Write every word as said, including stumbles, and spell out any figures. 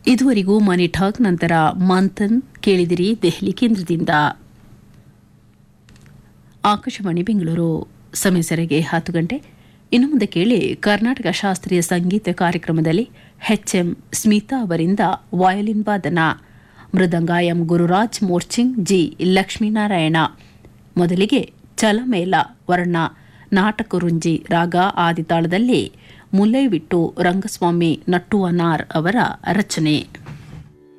ಇದುವರೆಗೂ ಮನಿ ಟಾಕ್ ನಂತರ ಮಂಥನ್ ಕೇಳಿದಿರಿ ದೆಹಲಿ ಕೇಂದ್ರದಿಂದ. ಆಕಾಶವಾಣಿ ಬೆಂಗಳೂರು. ಸಮಯ ಸರಿಗೆ ಹತ್ತು ಗಂಟೆ. ಇನ್ನು ಮುಂದೆ ಕೇಳಿ ಕರ್ನಾಟಕ ಶಾಸ್ತ್ರೀಯ ಸಂಗೀತ ಕಾರ್ಯಕ್ರಮದಲ್ಲಿ ಎಚ್ಎಂ ಸ್ಮಿತಾ ಅವರಿಂದ ವಯಲಿನ್ ವಾದನ, ಮೃದಂಗ ಎಂ ಗುರುರಾಜ್ ಮೋರ್ಚಿಂಗ್, ಜಿ ಲಕ್ಷ್ಮೀನಾರಾಯಣ. ಮೊದಲಿಗೆ ಚಲಮೇಲ ವರ್ಣ ನಾಟಕರುಂಜಿ ರಾಗ ಆದಿತಾಳದಲ್ಲಿ ಮುಲ್ಲೈವಿಟ್ಟು ರಂಗಸ್ವಾಮಿ ನಟ್ಟುವನಾರ್ ಅವರ ರಚನೆ.